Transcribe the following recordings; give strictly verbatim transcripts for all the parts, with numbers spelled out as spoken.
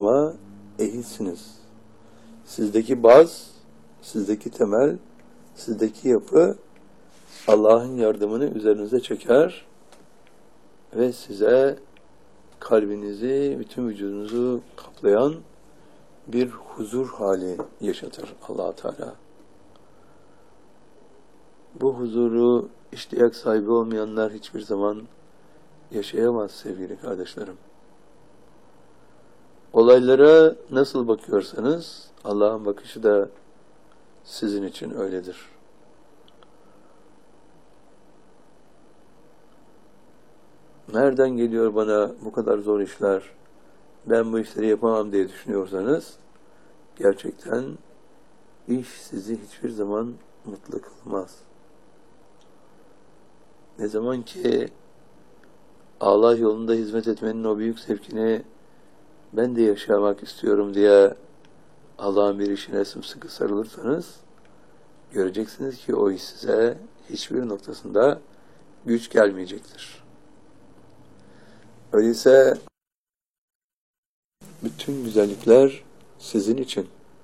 yardıma ehilsiniz. Sizdeki baz, sizdeki temel, sizdeki yapı Allah'ın yardımını üzerinize çeker ve size kalbinizi, bütün vücudunuzu kaplayan bir huzur hali yaşatır Allah Teala. Bu huzuru iştiyak sahibi olmayanlar hiçbir zaman yaşayamaz sevgili kardeşlerim. Olaylara nasıl bakıyorsanız Allah'ın bakışı da sizin için öyledir. Nereden geliyor bana bu kadar zor işler, ben bu işleri yapamam diye düşünüyorsanız, gerçekten iş sizi hiçbir zaman mutlu kılmaz. Ne zaman ki Allah yolunda hizmet etmenin o büyük zevkini ben de yaşamak istiyorum diye Allah'ın bir işine sımsıkı sarılırsanız, göreceksiniz ki o iş size hiçbir noktasında güç gelmeyecektir. Öyleyse bütün güzellikler sizin için.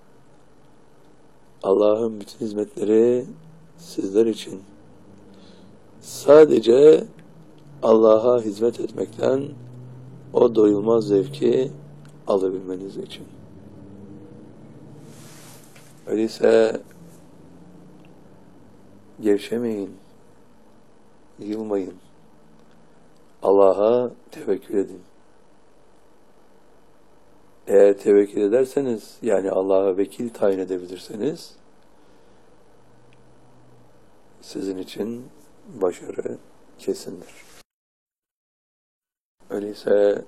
Allah'ın bütün hizmetleri sizler için. Sadece Allah'a hizmet etmekten o doyulmaz zevki alabilmeniz için. Öyleyse gevşemeyin, yılmayın. Allah'a tevekkül edin. Eğer tevekkül ederseniz, yani Allah'a vekil tayin edebilirseniz, sizin için başarı kesindir. Öyleyse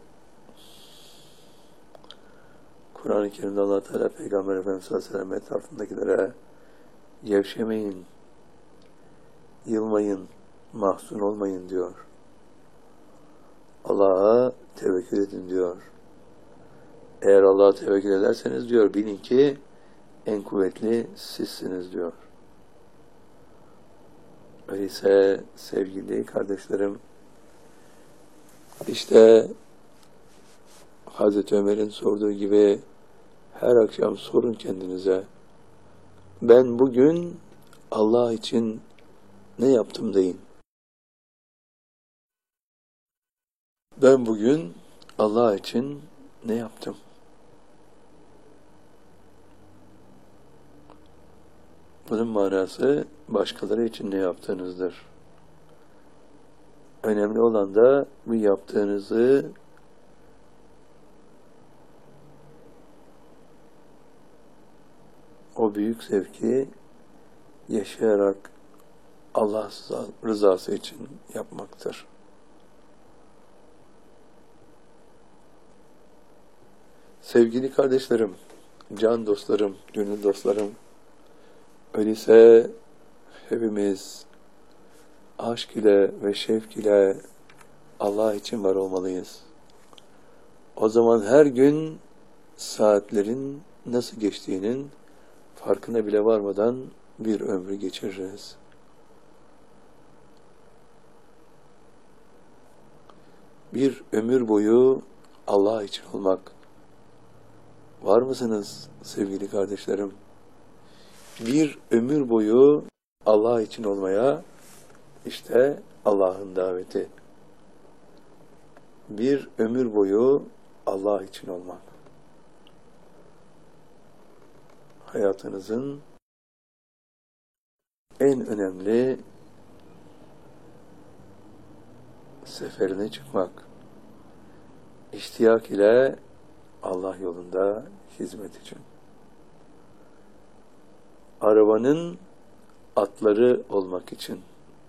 Kur'an-ı Kerim'de Allah Teala Peygamber Efendimiz sallallahu aleyhi ve sellem etrafındakilere gevşemeyin, yılmayın, mahzun olmayın diyor. Allah'a tevekkül edin diyor. Eğer Allah'a tevekkül ederseniz diyor, bilin ki en kuvvetli sizsiniz diyor. Öyleyse sevgili kardeşlerim, işte Hazreti Ömer'in sorduğu gibi her akşam sorun kendinize, ben bugün Allah için ne yaptım deyin. Ben bugün Allah için ne yaptım? Bunun manası başkaları için ne yaptığınızdır. Önemli olan da bu yaptığınızı o büyük zevki yaşayarak Allah rızası için yapmaktır. Sevgili kardeşlerim, can dostlarım, gönül dostlarım, öyleyse hepimiz aşk ile ve şevk ile Allah için var olmalıyız. O zaman her gün saatlerin nasıl geçtiğinin farkına bile varmadan bir ömrü geçiririz. Bir ömür boyu Allah için olmak. Var mısınız sevgili kardeşlerim? Bir ömür boyu Allah için olmaya, işte Allah'ın daveti. Bir ömür boyu Allah için olmak. Hayatınızın en önemli seferine çıkmak. İştiyak ile Allah yolunda hizmet için. Arabanın atları olmak için.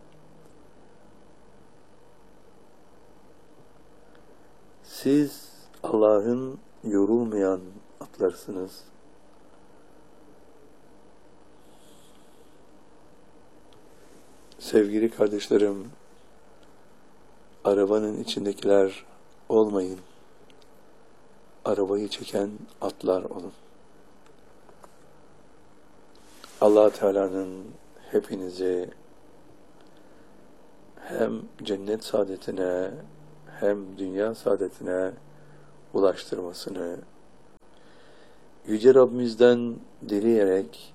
Siz Allah'ın yorulmayan atlarsınız. Sevgili kardeşlerim, arabanın içindekiler olmayın. Arabayı çeken atlar olun. Allah Teala'nın hepinizi hem cennet saadetine hem dünya saadetine ulaştırmasını Yüce Rabbimizden dileyerek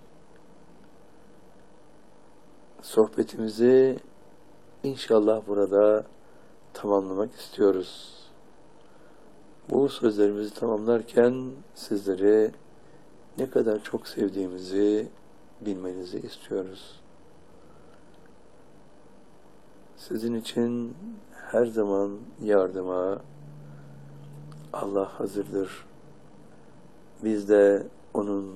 sohbetimizi inşallah burada tamamlamak istiyoruz. Bu sözlerimizi tamamlarken sizleri ne kadar çok sevdiğimizi bilmenizi istiyoruz. Sizin için her zaman yardıma Allah hazırdır. Biz de onun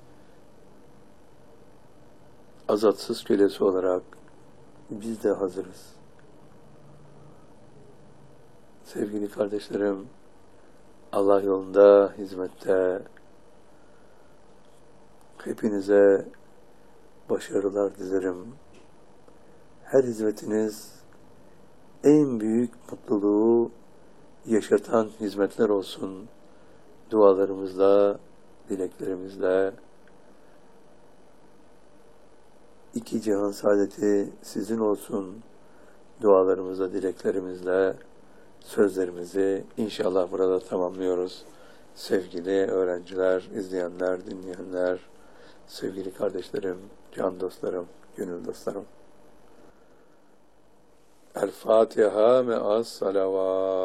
azatsız kölesi olarak biz de hazırız. Sevgili kardeşlerim, Allah yolunda hizmette hepinize başarılar dilerim. Her hizmetiniz en büyük mutluluğu yaşatan hizmetler olsun. Dualarımızla, dileklerimizle iki cihan saadeti sizin olsun. Dualarımızla, dileklerimizle sözlerimizi inşallah burada tamamlıyoruz. Sevgili öğrenciler, izleyenler, dinleyenler, sevgili kardeşlerim, can dostlarım, gönül dostlarım. El Fatiha me'as salavat.